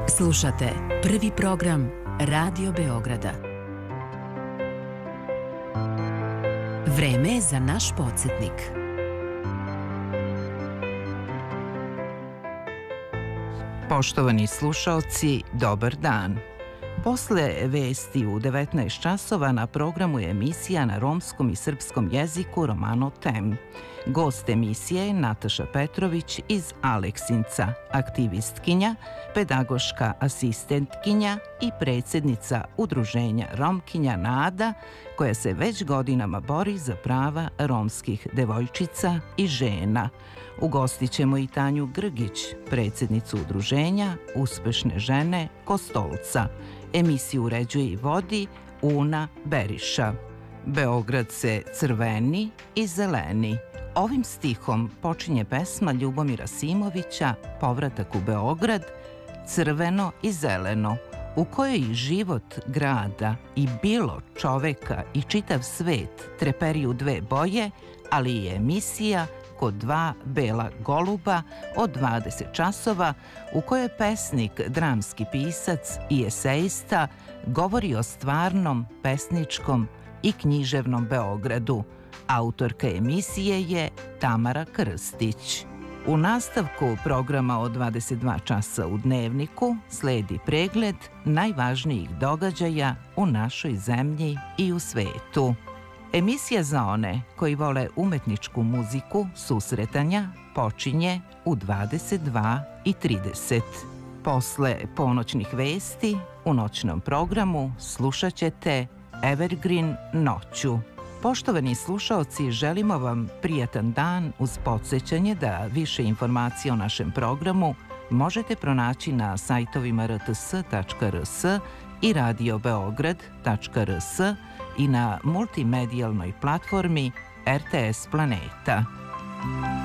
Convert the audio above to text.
Slušate prvi program Radio Beograda. Vreme je za naš podsjetnik. Poštovani slušaoci, dobar dan. Posle vesti u 19 časova na programu je emisija na romskom i srpskom jeziku Romano Tem. Gost emisije je Nataša Petrović iz Aleksinca, aktivistkinja, pedagoška asistentkinja i predsjednica Udruženja Romkinja Nada, koja se već godinama bori za prava romskih devojčica i žena. Ugostit ćemo i Tanju Grgić, predsjednicu udruženja Uspešne žene Kostolca. Emisiju uređuje i vodi Una Beriša. Beograd se crveni i zeleni. Ovim stihom počinje pesma Ljubomira Simovića Povratak u Beograd, crveno i zeleno, u kojoj i život grada i bilo čoveka i čitav svet treperi u dve boje, ali i emisija Kod dva bela goluba od 20 časova u kojoj pesnik, dramski pisac i esejista govori o stvarnom, pesničkom i književnom Beogradu. Autorka emisije je Tamara Krstić. U nastavku programa od 22 časa u Dnevniku sledi pregled najvažnijih događaja u našoj zemlji i u svetu. Emisija za one koji vole umetničku muziku susretanja počinje u 22:30. Posle ponoćnih vesti u noćnom programu slušat ćete Evergreen noću. Poštovani slušaoci, želimo vam prijatan dan uz podsjećanje da više informacija o našem programu možete pronaći na sajtovima rts.rs i radiobeograd.rs i na multimedijalnoj platformi RTS Planeta.